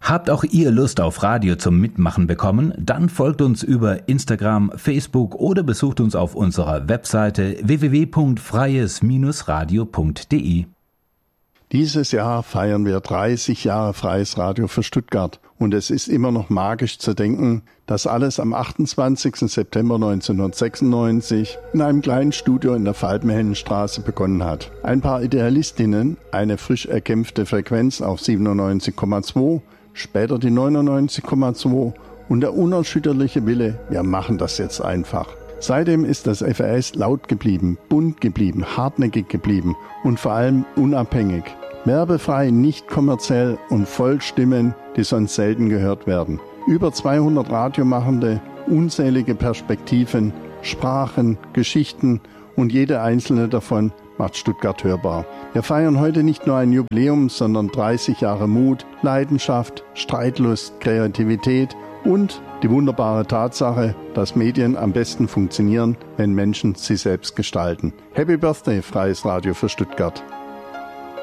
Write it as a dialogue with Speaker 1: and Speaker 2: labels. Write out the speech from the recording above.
Speaker 1: Habt auch ihr Lust auf Radio zum Mitmachen bekommen? Dann folgt uns über Instagram, Facebook oder besucht uns auf unserer Webseite www.freies-radio.de.
Speaker 2: Dieses Jahr feiern wir 30 Jahre Freies Radio für Stuttgart und es ist immer noch magisch zu denken, dass alles am 28. September 1996 in einem kleinen Studio in der Falbenhellenstraße begonnen hat. Ein paar Idealistinnen, eine frisch erkämpfte Frequenz auf 97,2, später die 99,2 und der unerschütterliche Wille, wir machen das jetzt einfach. Seitdem ist das FRS laut geblieben, bunt geblieben, hartnäckig geblieben und vor allem unabhängig. Werbefrei, nicht kommerziell und voll Stimmen, die sonst selten gehört werden. Über 200 Radiomachende, unzählige Perspektiven, Sprachen, Geschichten und jede einzelne davon macht Stuttgart hörbar. Wir feiern heute nicht nur ein Jubiläum, sondern 30 Jahre Mut, Leidenschaft, Streitlust, Kreativität und die wunderbare Tatsache, dass Medien am besten funktionieren, wenn Menschen sie selbst gestalten. Happy Birthday, Freies Radio für Stuttgart.